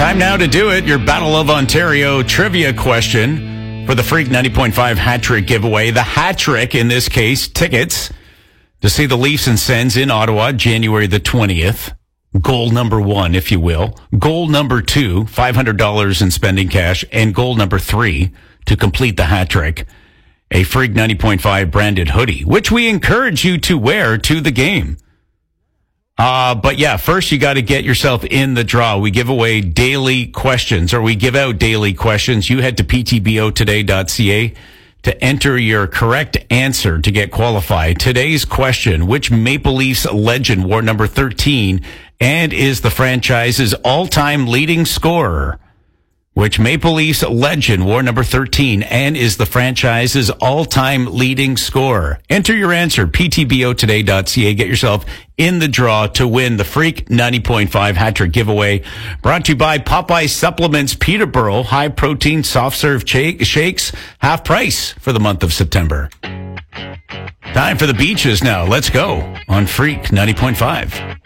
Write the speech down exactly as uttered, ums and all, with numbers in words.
Time now to do it. Your Battle of Ontario trivia question for the Freak ninety point five Hat Trick giveaway. The Hat Trick, in this case, tickets to see the Leafs and Sens in Ottawa, January the twentieth. Goal number one, if you will. Goal number two, five hundred dollars in spending cash. And goal number three, to complete the hat trick, a Freak ninety point five branded hoodie, which we encourage you to wear to the game. Uh, but yeah, first you got to get yourself in the draw. We give away daily questions, or we give out daily questions. You head to p t b o today dot c a to enter your correct answer to get qualified. Today's question: which Maple Leafs legend wore number thirteen and is the franchise's all-time leading scorer? Which Maple Leafs legend wore number thirteen and is the franchise's all-time leading scorer? Enter your answer, p t b o today dot c a. Get yourself in the draw to win the Freak ninety point five Hat Trick giveaway. Brought to you by Popeye Supplements Peterborough. High-protein, soft-serve shakes, half price for the month of September. Time for the beaches now. Let's go on Freak ninety point five.